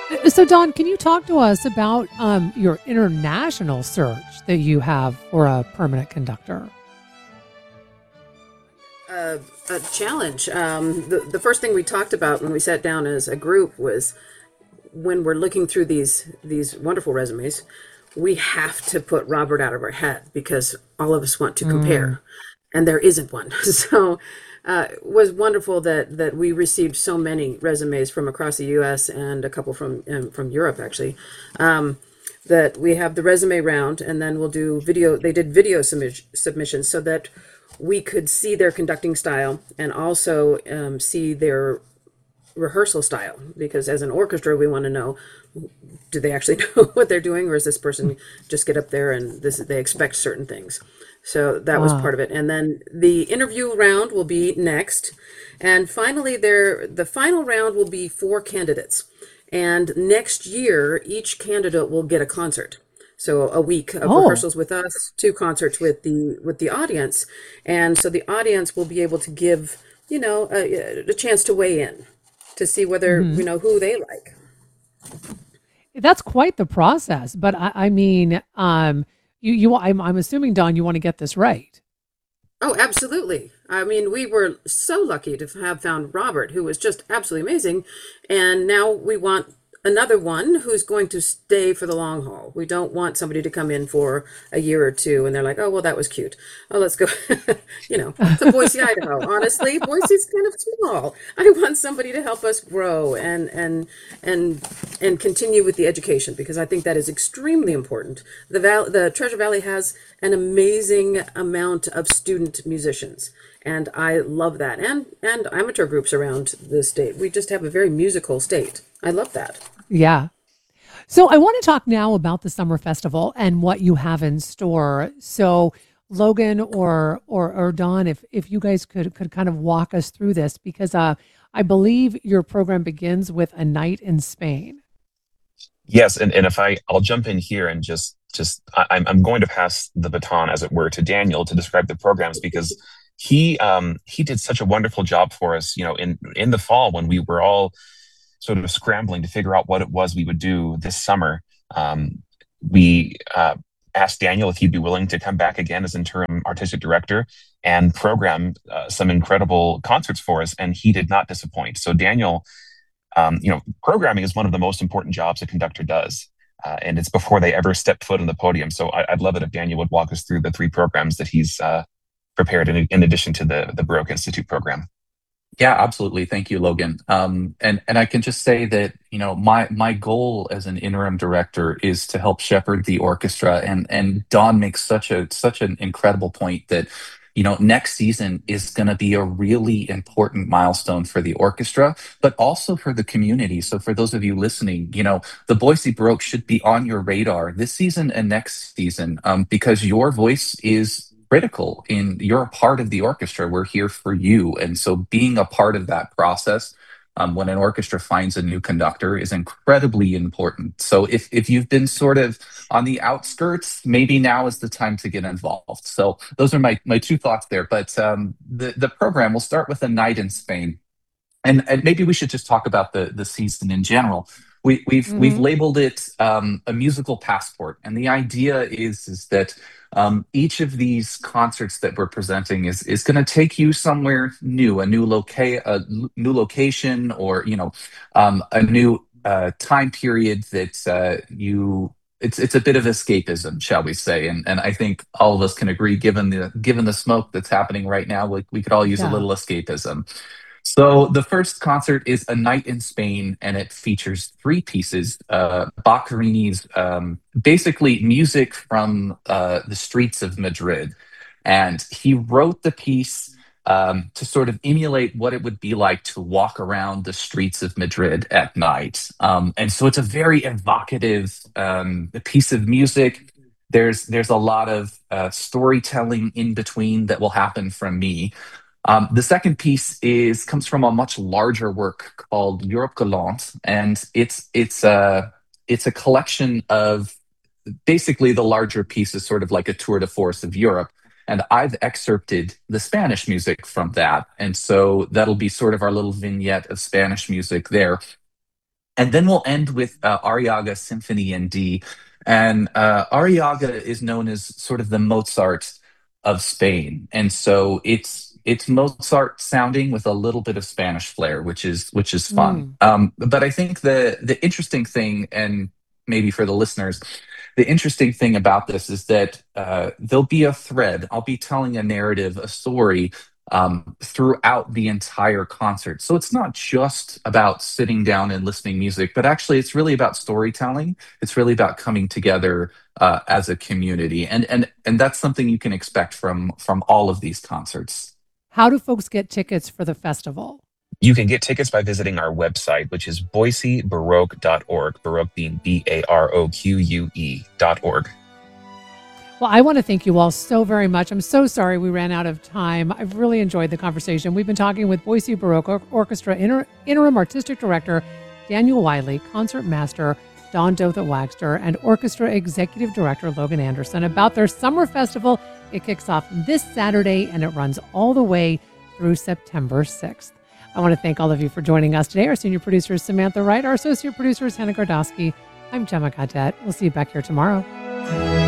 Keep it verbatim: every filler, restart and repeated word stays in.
Uh, So, Don, can you talk to us about um, your international search that you have for a permanent conductor? uh, a challenge. Um, the the first thing we talked about when we sat down as a group was when we're looking through these these wonderful resumes, we have to put Robert out of our head because all of us want to Mm, compare, and there isn't one. So. Uh, it was wonderful that that we received so many resumes from across the U S and a couple from um, from Europe actually. Um, that we have the resume round, and then we'll do video. They did video submi- submissions so that we could see their conducting style and also um, see their rehearsal style, because as an orchestra we want to know, do they actually know what they're doing, or is this person just get up there and this they expect certain things. So that was ah, part of it, and then the interview round will be next, and finally there the final round will be four candidates, and next year each candidate will get a concert. So a week of oh, rehearsals with us, two concerts with the with the audience, and so the audience will be able to give, you know, a, a chance to weigh in to see whether, hmm you know, who they like. that's quite the process. But I, I mean, um, you, you, I'm, I'm assuming, Don, you want to get this right. Oh, absolutely. I mean, we were so lucky to have found Robert, who was just absolutely amazing. And now we want another one who's going to stay for the long haul. We don't want somebody to come in for a year or two and they're like, oh, well, that was cute. Oh, let's go. You know, to Boise, Idaho. Honestly, Boise's kind of small. I want somebody to help us grow and and and and continue with the education, because I think that is extremely important. The Val- the Treasure Valley has an amazing amount of student musicians, and I love that. And and amateur groups around the state. We just have a very musical state. I love that. Yeah. So I want to talk now about the summer festival and what you have in store. So Logan or or or Don, if if you guys could could kind of walk us through this, because uh, I believe your program begins with a night in Spain. Yes, and, and if I I'll jump in here and just just I, I'm I'm going to pass the baton, as it were, to Daniel to describe the programs, because he um he did such a wonderful job for us, you know, in in the fall when we were all sort of scrambling to figure out what it was we would do this summer. Um, we uh, asked Daniel if he'd be willing to come back again as interim artistic director and program uh, some incredible concerts for us, and he did not disappoint. So Daniel, um, you know, programming is one of the most important jobs a conductor does. Uh, and it's before they ever step foot on the podium. So I, I'd love it if Daniel would walk us through the three programs that he's uh, prepared in, in addition to the the Baroque Institute program. Yeah, absolutely. Thank you, Logan. Um, and and I can just say that, you know, my my goal as an interim director is to help shepherd the orchestra. And and Don makes such a such an incredible point that, you know, next season is going to be a really important milestone for the orchestra, but also for the community. So for those of you listening, you know, the Boise Baroque should be on your radar this season and next season, um, because your voice is critical in you're a part of the orchestra. We're here for you. And so being a part of that process, um, when an orchestra finds a new conductor, is incredibly important. So if if you've been sort of on the outskirts, maybe now is the time to get involved. So those are my my two thoughts there. But um, the the program will start with a night in Spain, and and maybe we should just talk about the the season in general. We, we've we've Hmm labeled it um, a musical passport, and the idea is is that um, each of these concerts that we're presenting is is going to take you somewhere new, a new loca a l- new location, or you know, um, a new uh, time period that uh, you. It's it's a bit of escapism, shall we say? And and I think all of us can agree, given the given the smoke that's happening right now, we, we could all use a Yeah. little escapism. So the first concert is A Night in Spain, and it features three pieces. Uh, Boccherini's um, basically music from uh, the streets of Madrid, and he wrote the piece um, to sort of emulate what it would be like to walk around the streets of Madrid at night. Um, and so it's a very evocative um, piece of music. There's there's a lot of uh, storytelling in between that will happen from me. Um, the second piece is comes from a much larger work called Europe Galante, and it's it's a it's a collection of basically the larger piece is sort of like a tour de force of Europe. And I've excerpted the Spanish music from that. And so that'll be sort of our little vignette of Spanish music there. And then we'll end with uh, Arriaga Symphony in D. And uh, Arriaga is known as sort of the Mozart of Spain, and so it's it's Mozart sounding with a little bit of Spanish flair, which is which is fun. Mm. Um, but I think the the interesting thing, and maybe for the listeners, the interesting thing about this is that uh, there'll be a thread. I'll be telling a narrative, a story um, throughout the entire concert. So it's not just about sitting down and listening music, but actually it's really about storytelling. It's really about coming together uh, as a community, and and and that's something you can expect from from all of these concerts. How do folks get tickets for the festival? You can get tickets by visiting our website, which is boise baroque dot org, Baroque being B A R O Q U E dot org. Well, I want to thank you all so very much. I'm so sorry we ran out of time. I've really enjoyed the conversation. We've been talking with Boise Baroque Or- Orchestra inter- Interim Artistic Director Daniel Wiley, Concert Master Don Dothat-Waxter, and Orchestra Executive Director Logan Anderson about their summer festival. It kicks off this Saturday and it runs all the way through September sixth. I want to thank all of you for joining us today. Our senior producer is Samantha Wright. Our associate producer is Hannah Gardowski. I'm Gemma Cadet. We'll see you back here tomorrow.